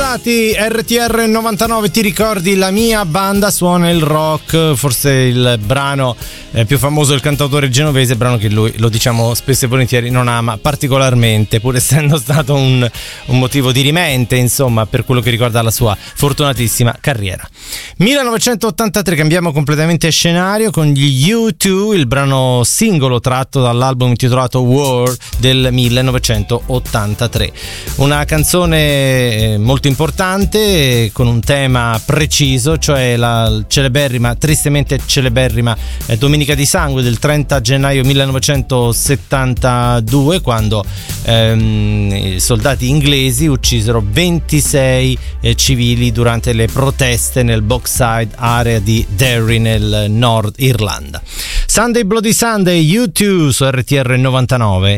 Bentrovati, RTR 99, ti ricordi la mia banda suona il rock, forse il brano più famoso del cantautore genovese, brano che lui, lo diciamo spesso e volentieri, non ama particolarmente, pur essendo stato un motivo dirimente, insomma, per quello che riguarda la sua fortunatissima carriera. 1983, cambiamo completamente scenario con gli U2, il brano singolo tratto dall'album intitolato War del 1983. Una canzone molto importante con un tema preciso, cioè la celeberrima, tristemente celeberrima Domenica di Sangue del 30 gennaio 1972, quando i soldati inglesi uccisero 26 civili durante le proteste nel Bogside, area di Derry nel Nord Irlanda. Sunday Bloody Sunday, U2 su RTR 99.